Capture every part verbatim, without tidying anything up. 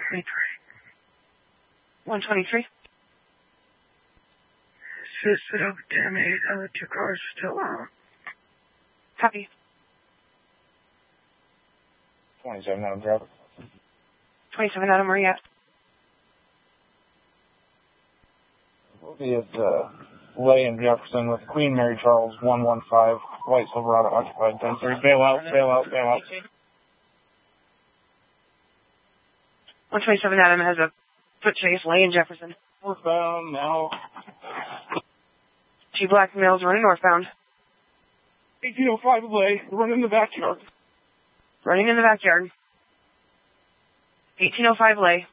twenty-three. one twenty-three. Assisted over ten eight, other two cars are still on. Copy. twenty-seven, Adam, drop it. twenty-seven, Adam, where you at? We'll be at uh, Lay and Jefferson with Queen Mary Charles one one five, White Silverado occupied ten three. Bail out, bail out, bail out. one twenty-seven, Adam has a foot chase, Lay and Jefferson. Northbound now. Two black males running northbound. eighteen oh five Lay, running in the backyard. Running in the backyard. eighteen oh five Lay.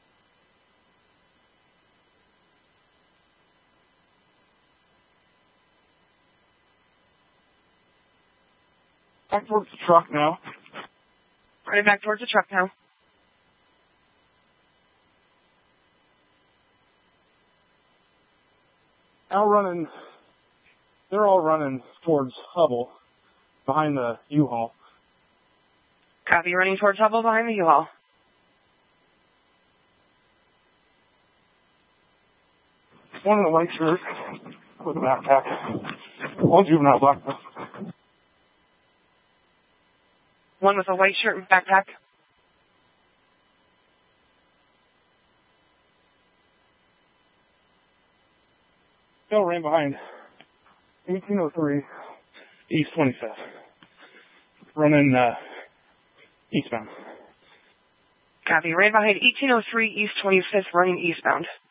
Back towards the truck now. Running back towards the truck now. Now running, they're all running towards Hubble, behind the U-Haul. Copy, running towards Hubble behind the U-Haul. One in a white shirt with a backpack. All juvenile black belt. One with a white shirt and backpack. Still ran behind eighteen oh three East twenty-fifth. Running uh, eastbound. Copy, ran behind eighteen oh three East twenty-fifth, running eastbound.